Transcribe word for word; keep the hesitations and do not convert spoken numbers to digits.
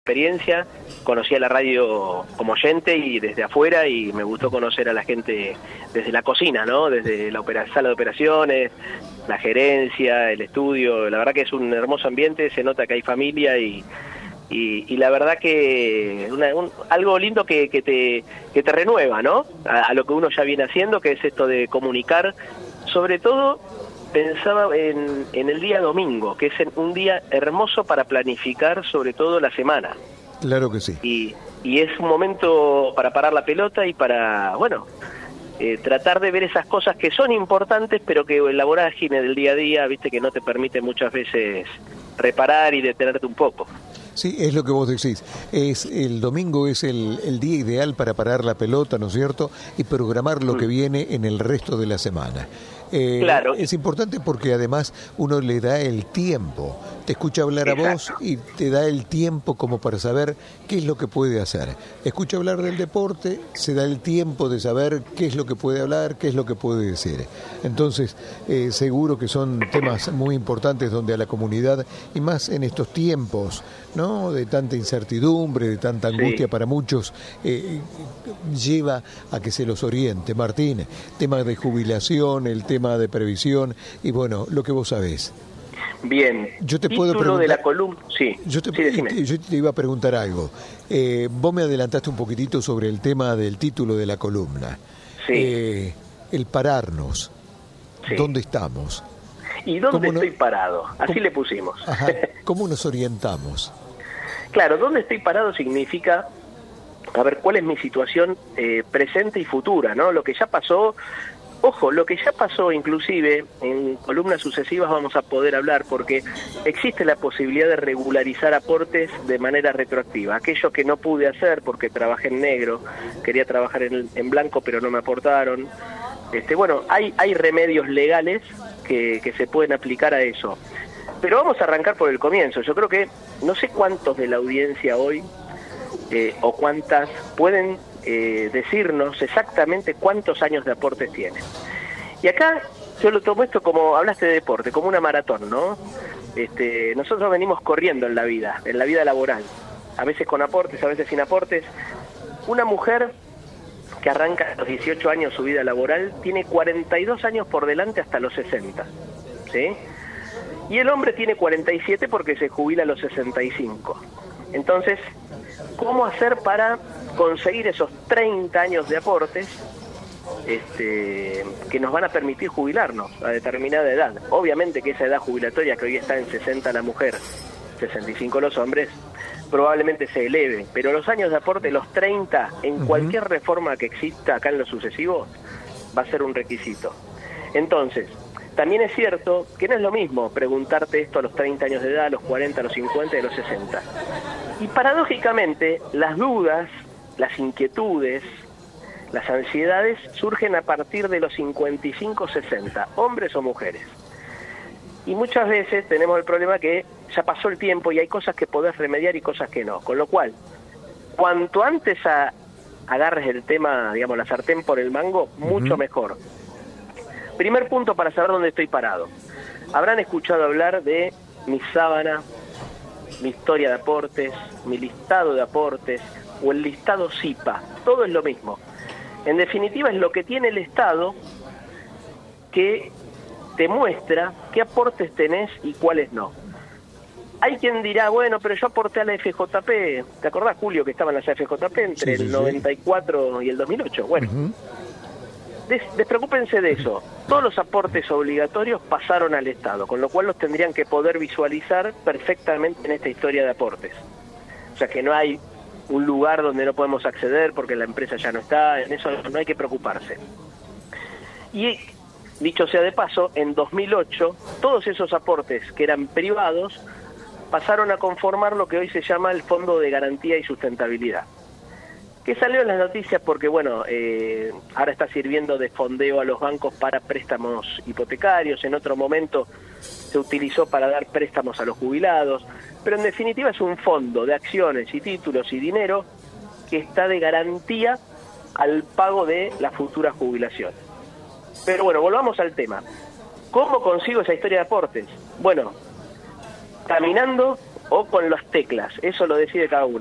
experiencia, conocí a la radio como oyente y desde afuera, y me gustó conocer a la gente desde la cocina, ¿no? Desde la opera, sala de operaciones, la gerencia, el estudio. La verdad que es un hermoso ambiente, se nota que hay familia y, y, y la verdad que una, un, algo lindo que, que, te, que te renueva, ¿no? A, a lo que uno ya viene haciendo, que es esto de comunicar, sobre todo. Pensaba en, en el día domingo, que es un día hermoso para planificar sobre todo la semana. Claro que sí. Y, y es un momento para parar la pelota y para, bueno, eh, tratar de ver esas cosas que son importantes, pero que el vorágine del día a día, viste, que no te permite muchas veces reparar y detenerte un poco. Sí, es lo que vos decís. Es el domingo es el, el día ideal para parar la pelota, ¿no es cierto? Y programar lo mm. que viene en el resto de la semana. Eh, claro. Es importante porque además uno le da el tiempo. Te escucha hablar a Exacto. vos y te da el tiempo como para saber qué es lo que puede hacer. Escucha hablar del deporte, se da el tiempo de saber qué es lo que puede hablar, qué es lo que puede decir. Entonces, eh, seguro que son temas muy importantes donde a la comunidad, y más en estos tiempos, ¿no?, de tanta incertidumbre, de tanta angustia sí. para muchos, eh, lleva a que se los oriente. Martín, tema de jubilación, el tema de previsión y bueno, lo que vos sabés. Bien. Yo te puedo preguntar, de la columna, sí. Yo te, sí, yo te iba a preguntar algo. Eh, vos me adelantaste un poquitito sobre el tema del título de la columna. Sí. Eh, el pararnos. Sí. ¿Dónde estamos? ¿Y dónde estoy no, parado? Así le pusimos. Ajá, ¿cómo nos orientamos? Claro, ¿dónde estoy parado? Significa, a ver, ¿cuál es mi situación eh, presente y futura, ¿no? Lo que ya pasó. Ojo, lo que ya pasó, inclusive, en columnas sucesivas vamos a poder hablar, porque existe la posibilidad de regularizar aportes de manera retroactiva. Aquello que no pude hacer porque trabajé en negro, quería trabajar en, en blanco pero no me aportaron. Este, bueno, hay, hay remedios legales que, que se pueden aplicar a eso. Pero vamos a arrancar por el comienzo. Yo creo que no sé cuántos de la audiencia hoy, eh, o cuántas, pueden eh, decirnos exactamente cuántos años de aportes tienen. Y acá yo lo tomo esto como, hablaste de deporte, como una maratón, ¿no? Este, nosotros venimos corriendo en la vida, en la vida laboral, a veces con aportes, a veces sin aportes. Una mujer que arranca a los dieciocho años su vida laboral tiene cuarenta y dos años por delante hasta los sesenta, ¿sí? Y el hombre tiene cuarenta y siete porque se jubila a los sesenta y cinco. Entonces, ¿cómo hacer para conseguir esos treinta años de aportes este, que nos van a permitir jubilarnos a determinada edad? Obviamente que esa edad jubilatoria, que hoy está en sesenta la mujer, sesenta y cinco los hombres, probablemente se eleve, pero los años de aporte, los treinta, en uh-huh. cualquier reforma que exista acá en lo sucesivo, va a ser un requisito. Entonces, también es cierto que no es lo mismo preguntarte esto a los treinta años de edad, a los cuarenta, a los cincuenta y a los sesenta. Y paradójicamente, las dudas, las inquietudes, las ansiedades surgen a partir de los cincuenta y cinco, sesenta, hombres o mujeres. Y muchas veces tenemos el problema que ya pasó el tiempo y hay cosas que podés remediar y cosas que no. Con lo cual, cuanto antes a, agarres el tema, digamos, la sartén por el mango, mucho uh-huh. mejor. Primer punto para saber dónde estoy parado. Habrán escuchado hablar de mi sábana, mi historia de aportes, mi listado de aportes o el listado S I P A. Todo es lo mismo. En definitiva es lo que tiene el Estado que te muestra qué aportes tenés y cuáles no. Hay quien dirá, bueno, pero yo aporté a la F J P. ¿Te acordás, Julio, que estaban las F J P entre sí, sí, el noventa y cuatro sí. y el dos mil ocho? Bueno, uh-huh. des, despreocúpense de eso. Todos los aportes obligatorios pasaron al Estado, con lo cual los tendrían que poder visualizar perfectamente en esta historia de aportes. O sea que no hay un lugar donde no podemos acceder porque la empresa ya no está, en eso no hay que preocuparse. Y dicho sea de paso, en dos mil ocho, todos esos aportes que eran privados pasaron a conformar lo que hoy se llama el Fondo de Garantía y Sustentabilidad, que salió en las noticias porque, bueno, eh, ahora está sirviendo de fondeo a los bancos para préstamos hipotecarios, en otro momento se utilizó para dar préstamos a los jubilados, pero en definitiva es un fondo de acciones y títulos y dinero que está de garantía al pago de la futura jubilación. Pero bueno, volvamos al tema. ¿Cómo consigo esa historia de aportes? Bueno, caminando o con las teclas, eso lo decide cada uno.